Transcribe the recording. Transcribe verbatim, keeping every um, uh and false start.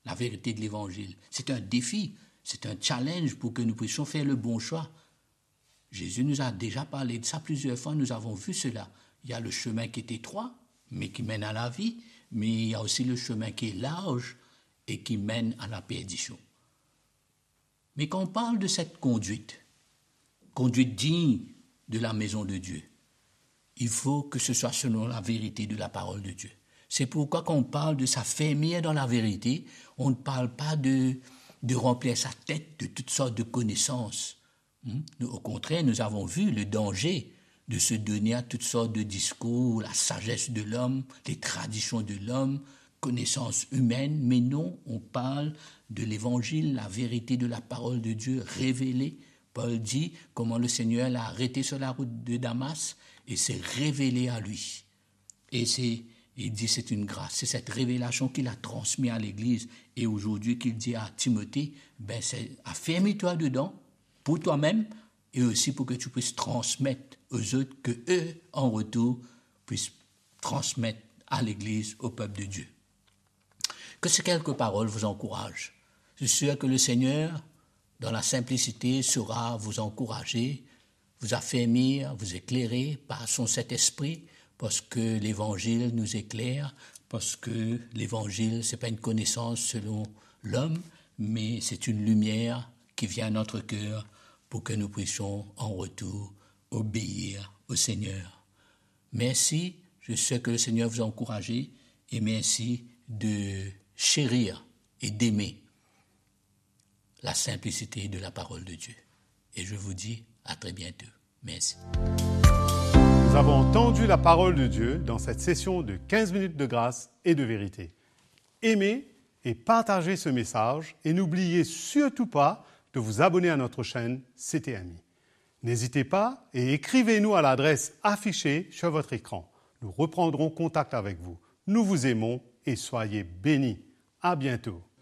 la vérité de l'Évangile. C'est un défi, c'est un challenge pour que nous puissions faire le bon choix. Jésus nous a déjà parlé de ça plusieurs fois, nous avons vu cela. Il y a le chemin qui est étroit, mais qui mène à la vie, mais il y a aussi le chemin qui est large et qui mène à la perdition. Mais quand on parle de cette conduite, conduite digne de la maison de Dieu, il faut que ce soit selon la vérité de la parole de Dieu. C'est pourquoi quand on parle de s'affermir dans la vérité, on ne parle pas de, de remplir sa tête de toutes sortes de connaissances. Au contraire, nous avons vu le danger de se donner à toutes sortes de discours, la sagesse de l'homme, les traditions de l'homme, connaissances humaines, mais non, on parle de l'Évangile, la vérité de la parole de Dieu révélée. Paul dit comment le Seigneur l'a arrêté sur la route de Damas et s'est révélé à lui. Et c'est, il dit c'est une grâce, c'est cette révélation qu'il a transmise à l'Église et aujourd'hui qu'il dit à Timothée, ben c'est affermis-toi dedans pour toi-même et aussi pour que tu puisses transmettre aux autres, que eux, en retour, puissent transmettre à l'Église, au peuple de Dieu. Que ces quelques paroles vous encouragent. Je suis sûr que le Seigneur, dans la simplicité, saura vous encourager, vous affermir, vous éclairer par son Saint-Esprit, parce que l'Évangile nous éclaire, parce que l'Évangile, ce n'est pas une connaissance selon l'homme, mais c'est une lumière qui vient à notre cœur pour que nous puissions en retour obéir au Seigneur. Merci, je sais que le Seigneur vous a encouragé et merci de chérir et d'aimer la simplicité de la parole de Dieu. Et je vous dis à très bientôt. Merci. Nous avons entendu la parole de Dieu dans cette session de quinze minutes de grâce et de vérité. Aimez et partagez ce message et n'oubliez surtout pas de vous abonner à notre chaîne C T M I. N'hésitez pas et écrivez-nous à l'adresse affichée sur votre écran. Nous reprendrons contact avec vous. Nous vous aimons et soyez bénis. À bientôt.